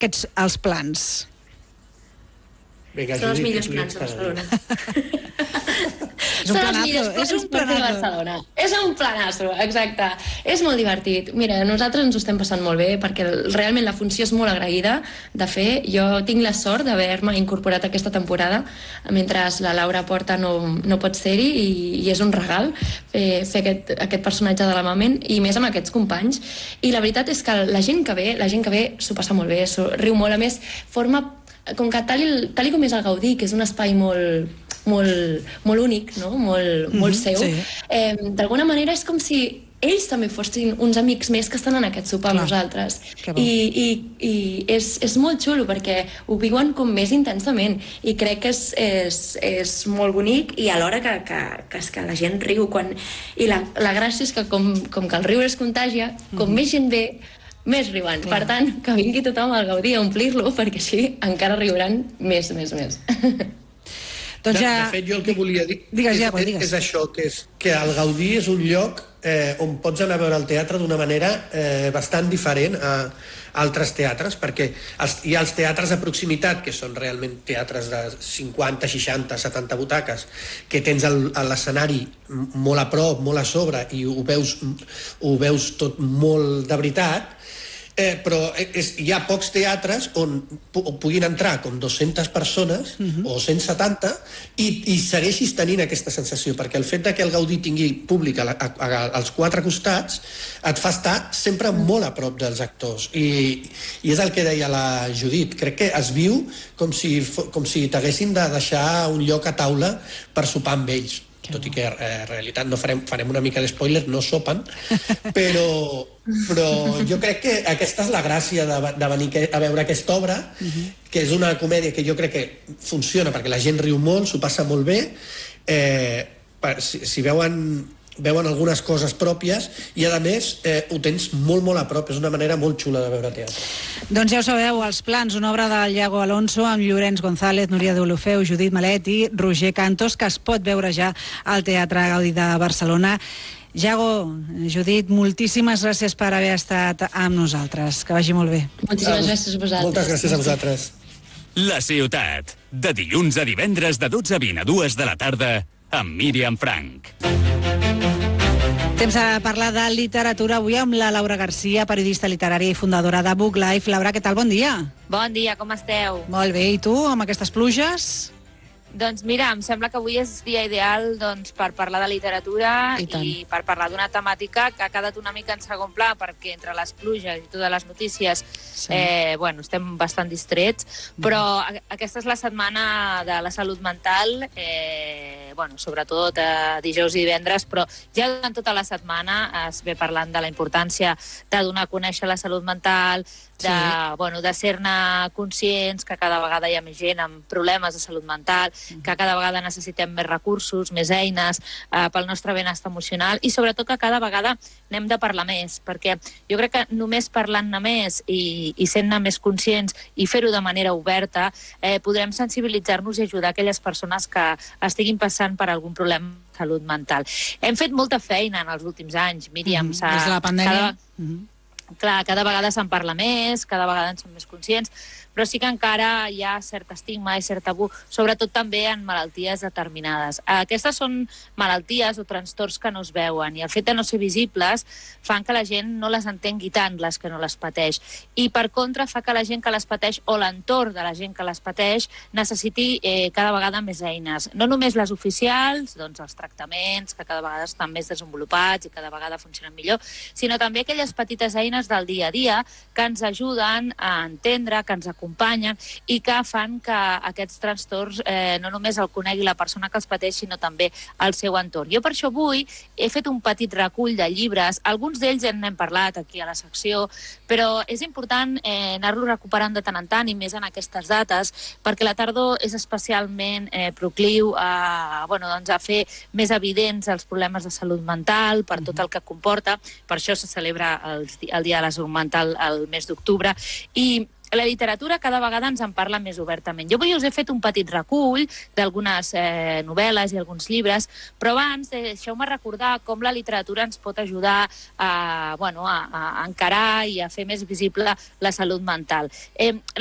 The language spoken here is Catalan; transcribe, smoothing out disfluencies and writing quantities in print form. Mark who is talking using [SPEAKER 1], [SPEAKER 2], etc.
[SPEAKER 1] els plans?
[SPEAKER 2] Són els millors plans de Barcelona.
[SPEAKER 1] Són els millors plans de
[SPEAKER 2] Barcelona. És un planazo, exacte. És molt divertit. Mira, nosaltres ens ho estem passant molt bé perquè realment la funció és molt agraïda de fer. Jo tinc la sort d'haver-me incorporat aquesta temporada mentre la Laura Porta no pot ser-hi i és un regal fer aquest personatge de la Mamen i més amb aquests companys. I la veritat és que la gent que ve s'ho passa molt bé, riu molt. A més, forma com que tal com és el Gaudí, que és un espai molt únic, no? molt seu, sí. D'alguna manera és com si ells també fossin uns amics més que estan en aquest sopar amb nosaltres. I és molt xulo perquè ho viuen com més intensament i crec que és molt bonic i alhora que la gent riu i la gràcia és que com que el riure es contagia, com més gent ve, més riuen. Per tant, que vingui tothom al Gaudí a omplir-lo perquè així encara riuran més.
[SPEAKER 3] De fet, jo el que volia dir és això, que el Gaudí és un lloc on pots anar a veure el teatre d'una manera bastant diferent a altres teatres, perquè hi ha els teatres de proximitat, que són realment teatres de 50, 60, 70 butaques, que tens l'escenari molt a prop, molt a sobre, i ho veus tot molt de veritat, però hi ha pocs teatres on puguin entrar com 200 persones o 170 i segueixis tenint aquesta sensació, perquè el fet que el Gaudí tingui públic als quatre costats et fa estar sempre molt a prop dels actors i és el que deia la Judit, crec que es viu com si t'haguessin de deixar un lloc a taula per sopar amb ells, tot i que en realitat no farem una mica d'espoiler, no sopen, però jo crec que aquesta és la gràcia de venir a veure aquesta obra, que és una comèdia que jo crec que funciona perquè la gent riu molt, s'ho passa molt bé, si veuen algunes coses pròpies i a més ho tens molt a prop, és una manera molt xula de veure teatre.
[SPEAKER 1] Doncs ja ho sabeu, Els plans, una obra del Iago Alonso amb Llorenç González, Núria Deulofeu, Judit Malet i Roger Cantos, que es pot veure ja al Teatre Gaudí de Barcelona. Iago, Judit, moltíssimes gràcies per haver estat amb nosaltres, que vagi molt bé.
[SPEAKER 2] Moltíssimes gràcies a vosaltres.
[SPEAKER 3] Moltes gràcies a vosaltres.
[SPEAKER 4] La ciutat, de dilluns a divendres de 12 a 20 a 2 de la tarda amb Míriam Frank.
[SPEAKER 1] Temps a parlar de literatura avui amb la Laura Garcia, periodista literària i fundadora de Book Life. Laura, què tal? Bon dia.
[SPEAKER 5] Bon dia, com esteu?
[SPEAKER 1] Molt bé, i tu, amb aquestes pluges?
[SPEAKER 5] Doncs mira, em sembla que avui és dia ideal per parlar de literatura i per parlar d'una temàtica que ha quedat una mica en segon pla, perquè entre les pluges i totes les notícies estem bastant distrets, però aquesta és la setmana de la salut mental, sobretot dijous i divendres, però ja durant tota la setmana es ve parlant de la importància de donar a conèixer la salut mental, de ser-ne conscients, que cada vegada hi ha més gent amb problemes de salut mental, que cada vegada necessitem més recursos, més eines pel nostre benestar emocional i sobretot que cada vegada n'hem de parlar més, perquè jo crec que només parlant-ne més i sent-ne més conscients i fer-ho de manera oberta podrem sensibilitzar-nos i ajudar aquelles persones que estiguin passant per algun problema de salut mental. Hem fet molta feina en els últims anys, Míriam.
[SPEAKER 1] Des de la pandèmia.
[SPEAKER 5] Clar, cada vegada se'n parla més, cada vegada en som més conscients, però sí que encara hi ha cert estigma i cert tabú, sobretot també en malalties determinades. Aquestes són malalties o trastorns que no es veuen i el fet de no ser visibles fan que la gent no les entengui tant, les que no les pateix. I per contra fa que la gent que les pateix o l'entorn de la gent que les pateix necessiti cada vegada més eines. No només les oficials, doncs els tractaments, que cada vegada estan més desenvolupats i cada vegada funcionen millor, sinó també aquelles petites eines del dia a dia que ens ajuden a entendre, que ens acompanyen i que fan que aquests trastorns no només el conegui la persona que els pateix, sinó també el seu entorn. Jo per això avui he fet un petit recull de llibres, alguns d'ells ja n'hem parlat aquí a la secció, però és important anar-los recuperant de tant en tant i més en aquestes dates, perquè la tardor és especialment procliu a fer més evidents els problemes de salut mental, per tot el que comporta, per això se celebra el Dia de la Salut Mental el mes d'octubre, i la literatura cada vegada ens en parla més obertament. Jo avui us he fet un petit recull d'algunes novel·les i alguns llibres, però abans deixeu-me recordar com la literatura ens pot ajudar a encarar i a fer més visible la salut mental.